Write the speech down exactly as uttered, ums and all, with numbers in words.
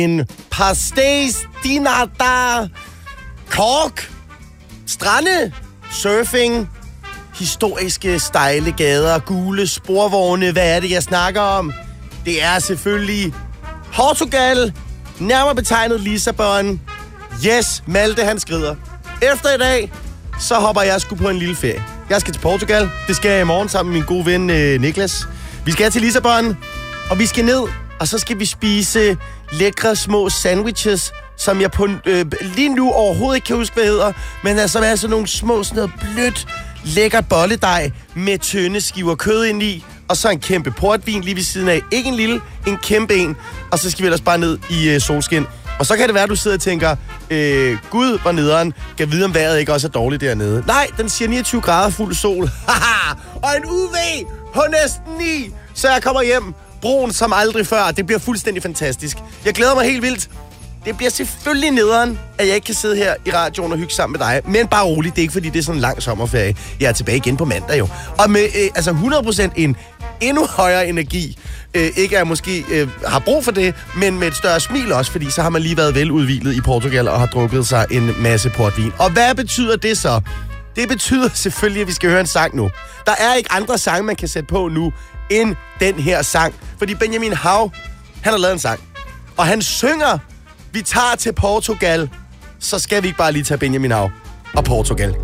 En pastéis de nata, kork, strande, surfing, historiske stejle gader, gule sporvogne. Hvad er det, jeg snakker om? Det er selvfølgelig Portugal, nærmere betegnet Lissabon. Yes, Malte han skrider. Efter i dag, så hopper jeg sgu på en lille ferie. Jeg skal til Portugal. Det skal jeg i morgen sammen med min gode ven øh, Niklas. Vi skal til Lissabon, og vi skal ned, og så skal vi spise lækre små sandwiches, som jeg på, øh, lige nu overhovedet ikke kan huske, hvad hedder, men altså er sådan nogle små, sådan noget blødt, lækkert bolledej med tynde skiver kød ind i, og så en kæmpe portvin lige ved siden af. Ikke en lille, en kæmpe en, og så skal vi ellers bare ned i øh, solskin. Og så kan det være, at du sidder og tænker, øh, Gud, hvor nederen, kan vide, om vejret ikke også er dårligt dernede. Nej, den siger niogtyve grader fuld sol. Haha! Og en U V på næsten ni, så jeg kommer hjem brun som aldrig før. Det bliver fuldstændig fantastisk. Jeg glæder mig helt vildt. Det bliver selvfølgelig nederen, at jeg ikke kan sidde her i radioen og hygge sammen med dig. Men bare roligt, det er ikke fordi, det er sådan en lang sommerferie. Jeg er tilbage igen på mandag jo. Og med øh, altså hundrede procent en endnu højere energi. Øh, ikke at jeg måske øh, har brug for det, men med et større smil også, fordi så har man lige været veludhvilet i Portugal og har drukket sig en masse portvin. Og hvad betyder det så? Det betyder selvfølgelig, at vi skal høre en sang nu. Der er ikke andre sange, man kan sætte på nu, end den her sang. Fordi Benjamin Hav, han har lavet en sang. Og han synger, vi tager til Portugal, så skal vi ikke bare lige tage Benjamin Hav og Portugal.